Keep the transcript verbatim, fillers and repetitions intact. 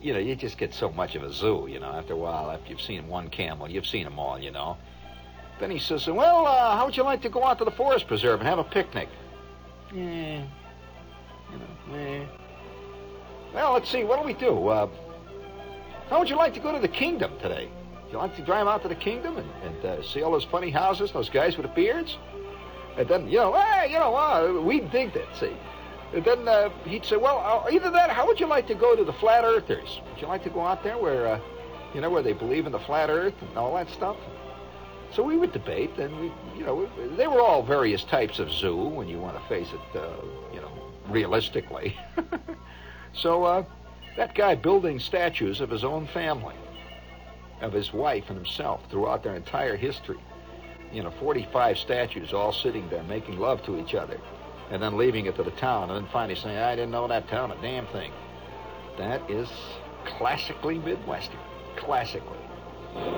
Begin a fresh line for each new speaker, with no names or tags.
you know, you just get so much of a zoo, you know, after a while, after you've seen one camel, you've seen them all, you know. Then he says, well, uh, how would you like to go out to the forest preserve and have a picnic? Yeah, you know, eh. Well, let's see, what do we do? Uh, how would you like to go to the kingdom today? Would you like to drive out to the kingdom and, and uh, see all those funny houses, those guys with the beards? And then, you know, hey, you know, uh, we'd dig that, see. And then uh, he'd say, well, uh, either that, how would you like to go to the flat earthers? Would you like to go out there where, uh, you know, where they believe in the flat earth and all that stuff? So we would debate, and we, you know, they were all various types of zoo, when you want to face it, uh, you know, realistically. So uh, that guy building statues of his own family, of his wife and himself throughout their entire history. You know, forty-five statues all sitting there making love to each other, and then leaving it to the town, and then finally saying, I didn't know that town a damn thing. That is classically Midwestern. Classically.